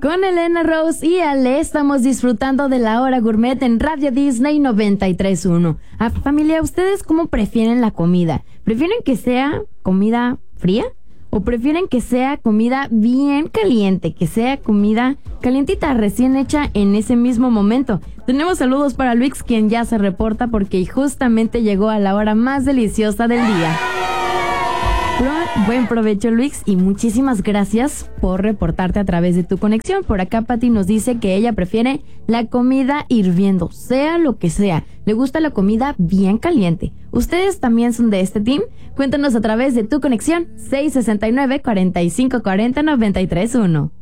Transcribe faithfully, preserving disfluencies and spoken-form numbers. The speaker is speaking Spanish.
Con Elena Rose y Ale estamos disfrutando de la hora gourmet en Radio Disney noventa y tres punto uno. Ah, familia, ¿ustedes cómo prefieren la comida? ¿Prefieren que sea comida fría? ¿O prefieren que sea comida bien caliente? Que sea comida calientita, recién hecha en ese mismo momento. Tenemos saludos para Luis, quien ya se reporta porque justamente llegó a la hora más deliciosa del día. Buen provecho, Luis, y muchísimas gracias por reportarte a través de tu conexión. Por acá Pati nos dice que ella prefiere la comida hirviendo, sea lo que sea. Le gusta la comida bien caliente. ¿Ustedes también son de este team? Cuéntanos a través de tu conexión seis sesenta y nueve, cuarenta y cinco cuarenta, noventa y tres punto uno.